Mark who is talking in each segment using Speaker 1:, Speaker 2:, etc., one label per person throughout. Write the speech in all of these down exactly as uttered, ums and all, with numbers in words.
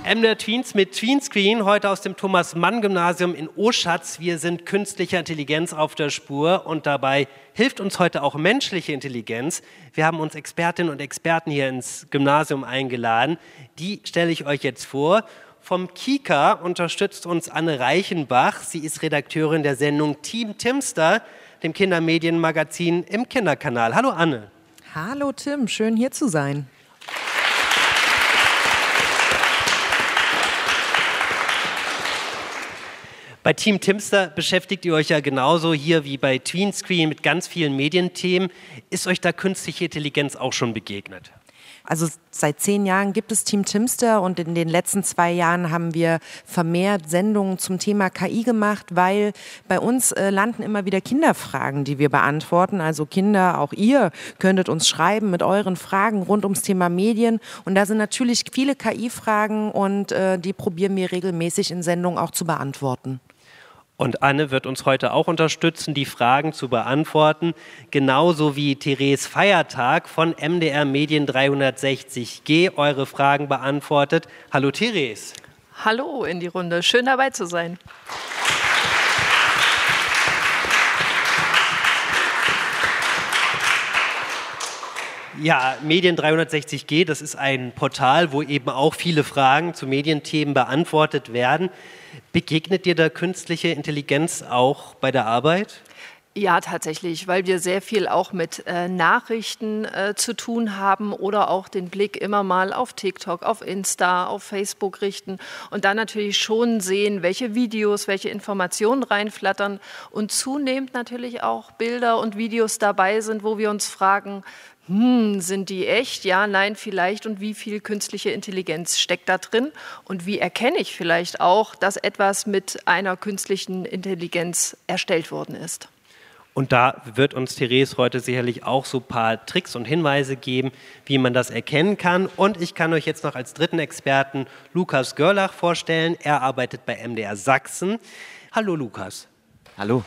Speaker 1: M D R Tweens mit Tweenscreen, heute aus dem Thomas-Mann-Gymnasium in Oschatz. Wir sind künstlicher Intelligenz auf der Spur und dabei hilft uns heute auch menschliche Intelligenz. Wir haben uns Expertinnen und Experten hier ins Gymnasium eingeladen. Die stelle ich euch jetzt vor. Vom KIKA unterstützt uns Anne Reichenbach. Sie ist Redakteurin der Sendung Team Timster, dem Kindermedienmagazin im Kinderkanal. Hallo Anne.
Speaker 2: Hallo Tim, schön hier zu sein.
Speaker 1: Bei Team Timster beschäftigt ihr euch ja genauso hier wie bei Tweenscreen mit ganz vielen Medienthemen. Ist euch da künstliche Intelligenz auch schon begegnet?
Speaker 2: Also seit zehn Jahren gibt es Team Timster und in den letzten zwei Jahren haben wir vermehrt Sendungen zum Thema K I gemacht, weil bei uns äh, landen immer wieder Kinderfragen, die wir beantworten. Also Kinder, auch ihr könntet uns schreiben mit euren Fragen rund ums Thema Medien. Und da sind natürlich viele K I-Fragen und äh, die probieren wir regelmäßig in Sendungen auch zu beantworten.
Speaker 1: Und Anne wird uns heute auch unterstützen, die Fragen zu beantworten, genauso wie Therese Feiertag von M D R Medien dreihundertsechzig G eure Fragen beantwortet. Hallo Therese.
Speaker 3: Hallo in die Runde, schön dabei zu sein.
Speaker 1: Ja, Medien dreihundertsechzig G, das ist ein Portal, wo eben auch viele Fragen zu Medienthemen beantwortet werden. Begegnet dir da künstliche Intelligenz auch bei der Arbeit?
Speaker 3: Ja, tatsächlich, weil wir sehr viel auch mit äh, Nachrichten äh, zu tun haben oder auch den Blick immer mal auf TikTok, auf Insta, auf Facebook richten und dann natürlich schon sehen, welche Videos, welche Informationen reinflattern und zunehmend natürlich auch Bilder und Videos dabei sind, wo wir uns fragen, Hm, sind die echt? Ja, nein, vielleicht. Und wie viel künstliche Intelligenz steckt da drin? Und wie erkenne ich vielleicht auch, dass etwas mit einer künstlichen Intelligenz erstellt worden ist?
Speaker 1: Und da wird uns Therese heute sicherlich auch so ein paar Tricks und Hinweise geben, wie man das erkennen kann. Und ich kann euch jetzt noch als dritten Experten Lukas Görlach vorstellen. Er arbeitet bei M D R Sachsen. Hallo Lukas.
Speaker 4: Hallo.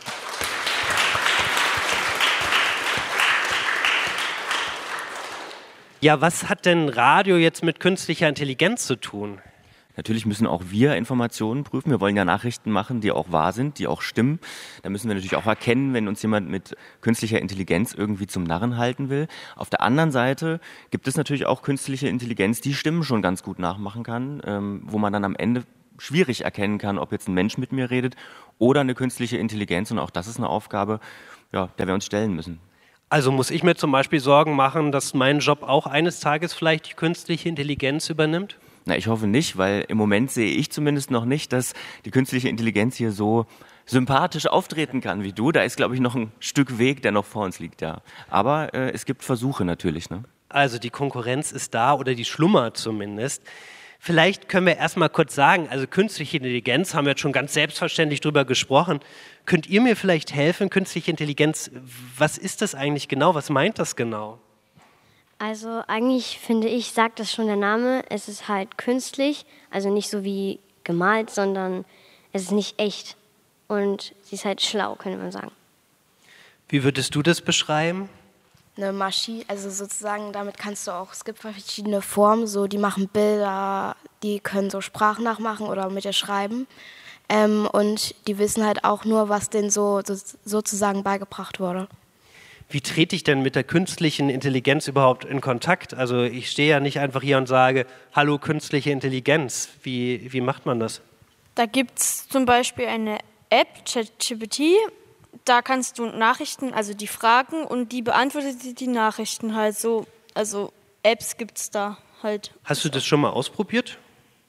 Speaker 1: Ja, was hat denn Radio jetzt mit künstlicher Intelligenz zu tun?
Speaker 4: Natürlich müssen auch wir Informationen prüfen. Wir wollen ja Nachrichten machen, die auch wahr sind, die auch stimmen. Da müssen wir natürlich auch erkennen, wenn uns jemand mit künstlicher Intelligenz irgendwie zum Narren halten will. Auf der anderen Seite gibt es natürlich auch künstliche Intelligenz, die Stimmen schon ganz gut nachmachen kann, ähm, wo man dann am Ende schwierig erkennen kann, ob jetzt ein Mensch mit mir redet oder eine künstliche Intelligenz. Und auch das ist eine Aufgabe, ja, der wir uns stellen müssen.
Speaker 1: Also muss ich mir zum Beispiel Sorgen machen, dass mein Job auch eines Tages vielleicht die künstliche Intelligenz übernimmt?
Speaker 4: Na, ich hoffe nicht, weil im Moment sehe ich zumindest noch nicht, dass die künstliche Intelligenz hier so sympathisch auftreten kann wie du. Da ist, glaube ich, noch ein Stück Weg, der noch vor uns liegt, ja. Aber äh, es gibt Versuche natürlich, ne?
Speaker 1: Also die Konkurrenz ist da oder die schlummert zumindest. Vielleicht können wir erst mal kurz sagen, also künstliche Intelligenz, haben wir jetzt schon ganz selbstverständlich drüber gesprochen. Könnt ihr mir vielleicht helfen, künstliche Intelligenz, was ist das eigentlich genau, was meint das genau?
Speaker 5: Also eigentlich finde ich, sagt das schon der Name, es ist halt künstlich, also nicht so wie gemalt, sondern es ist nicht echt und sie ist halt schlau, könnte man sagen.
Speaker 1: Wie würdest du das beschreiben?
Speaker 6: Eine Maschine, also sozusagen, damit kannst du auch, es gibt verschiedene Formen, so die machen Bilder, die können so Sprachnachmachen oder mit dir schreiben. Ähm, und die wissen halt auch nur, was denen so, so sozusagen beigebracht wurde.
Speaker 1: Wie trete ich denn mit der künstlichen Intelligenz überhaupt in Kontakt? Also ich stehe ja nicht einfach hier und sage, hallo künstliche Intelligenz. Wie, wie macht man das?
Speaker 7: Da gibt es zum Beispiel eine App, ChatGPT. Da kannst du Nachrichten, also die Fragen und die beantwortet die, die Nachrichten halt so. Also Apps gibt es da halt.
Speaker 1: Hast du das schon mal ausprobiert?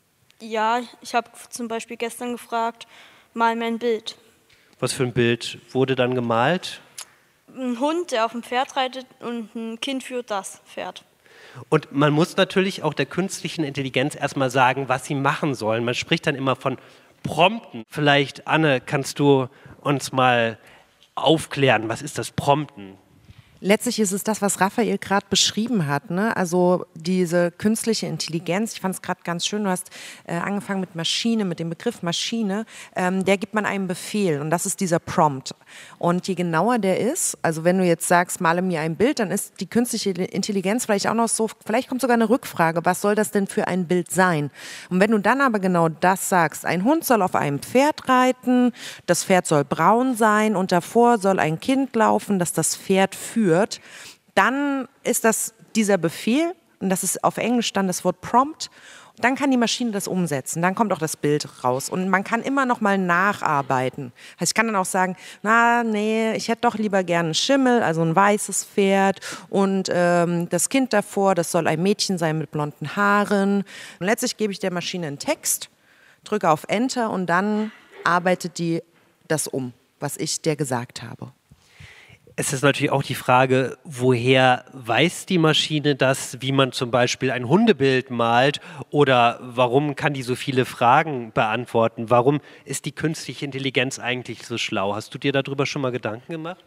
Speaker 7: Ja, ich habe zum Beispiel gestern gefragt, mal mir ein Bild.
Speaker 1: Was für ein Bild wurde dann gemalt?
Speaker 7: Ein Hund, der auf dem Pferd reitet und ein Kind führt das Pferd.
Speaker 1: Und man muss natürlich auch der künstlichen Intelligenz erstmal sagen, was sie machen sollen. Man spricht dann immer von Prompten. Vielleicht, Anne, kannst du uns mal aufklären, was ist das Prompten?
Speaker 2: Letztlich ist es das, was Raphael gerade beschrieben hat, ne? Also diese künstliche Intelligenz, ich fand es gerade ganz schön, du hast äh, angefangen mit Maschine, mit dem Begriff Maschine, ähm, der gibt man einem Befehl und das ist dieser Prompt. Und je genauer der ist, also wenn du jetzt sagst, male mir ein Bild, dann ist die künstliche Intelligenz vielleicht auch noch so, vielleicht kommt sogar eine Rückfrage, was soll das denn für ein Bild sein? Und wenn du dann aber genau das sagst, ein Hund soll auf einem Pferd reiten, das Pferd soll braun sein und davor soll ein Kind laufen, das das Pferd führt, dann ist das dieser Befehl, und das ist auf Englisch dann das Wort Prompt, dann kann die Maschine das umsetzen, dann kommt auch das Bild raus und man kann immer noch mal nacharbeiten. Also ich kann dann auch sagen, na nee, ich hätte doch lieber gerne einen Schimmel, also ein weißes Pferd und ähm, das Kind davor, das soll ein Mädchen sein mit blonden Haaren. Und letztlich gebe ich der Maschine einen Text, drücke auf Enter und dann arbeitet die das um, was ich dir gesagt habe.
Speaker 1: Es ist natürlich auch die Frage, woher weiß die Maschine das, wie man zum Beispiel ein Hundebild malt oder warum kann die so viele Fragen beantworten? Warum ist die künstliche Intelligenz eigentlich so schlau? Hast du dir darüber schon mal Gedanken gemacht?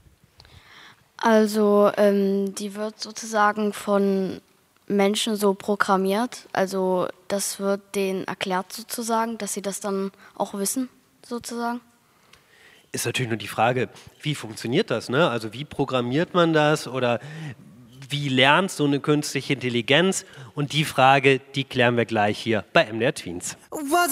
Speaker 6: Also ähm, die wird sozusagen von Menschen so programmiert, also das wird denen erklärt sozusagen, dass sie das dann auch wissen sozusagen.
Speaker 1: Ist natürlich nur die Frage, wie funktioniert das, ne? Also wie programmiert man das oder wie lernt so eine künstliche Intelligenz? Und die Frage, die klären wir gleich hier bei M D R Tweens.